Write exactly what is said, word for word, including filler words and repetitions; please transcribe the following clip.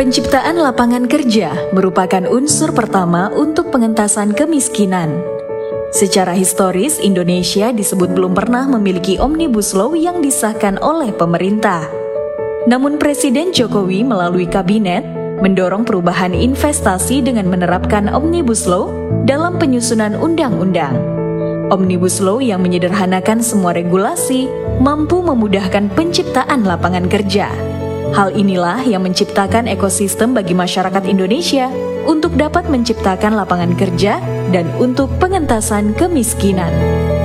Penciptaan lapangan kerja merupakan unsur pertama untuk pengentasan kemiskinan. Secara historis, Indonesia disebut belum pernah memiliki Omnibus Law yang disahkan oleh pemerintah. Namun Presiden Jokowi melalui kabinet mendorong perubahan investasi dengan menerapkan Omnibus Law dalam penyusunan undang-undang. Omnibus Law yang menyederhanakan semua regulasi mampu memudahkan penciptaan lapangan kerja. Hal inilah yang menciptakan ekosistem bagi masyarakat Indonesia untuk dapat menciptakan lapangan kerja dan untuk pengentasan kemiskinan.